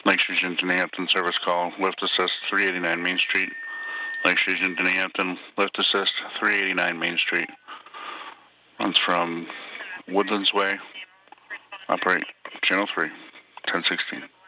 Lakeshore Denny Hampton service call, lift assist 389 Main Street. Lakeshore Denny Hampton, lift assist 389 Main Street. Runs from Woodlands Way, operate channel 3, 1016.